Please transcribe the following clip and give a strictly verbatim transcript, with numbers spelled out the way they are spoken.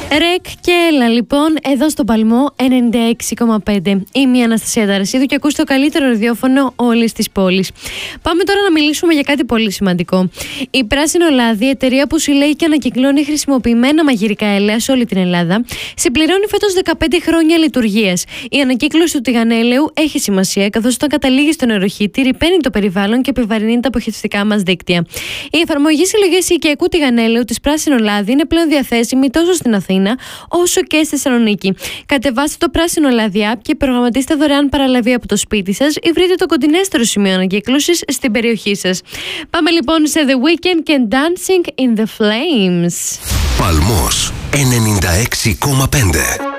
Ρεκ και έλα λοιπόν εδώ στον Παλμό ενενήντα έξι κόμμα πέντε. Είμαι η Αναστασία Ταρασίδου και ακούστε το καλύτερο ραδιόφωνο όλης της πόλης. Πάμε τώρα να μιλήσουμε για κάτι πολύ σημαντικό. Η Πράσινο Λάδι, εταιρεία που συλλέγει και ανακυκλώνει χρησιμοποιημένα μαγειρικά έλαια σε όλη την Ελλάδα, συμπληρώνει φέτος δεκαπέντε χρόνια λειτουργίας. Η ανακύκλωση του τηγανέλαιου έχει σημασία, καθώς όταν καταλήγει στο νεροχύτη ρυπαίνει το περιβάλλον και επιβαρύνει τα αποχετευτικά μας δίκτυα. Η εφαρμογή συλλογής οικιακού τηγανέλαιου της Πράσινο Λάδι είναι πλέον διαθέσιμη τόσο στην Αθήνα όσο και στη Θεσσαλονίκη. Κατεβάστε το Πράσινο Λάδι App και προγραμματίστε δωρεάν παραλαβή από το σπίτι σας ή βρείτε το κοντινέστερο σημείο ανακύκλωσης στην περιοχή σας. Πάμε λοιπόν σε The Weeknd και Dancing in the Flames. Παλμός ενενήντα έξι κόμμα πέντε.